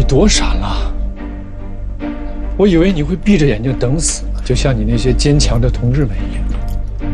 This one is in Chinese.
多傻了！我以为你会闭着眼睛等死，就像你那些坚强的同志们一样。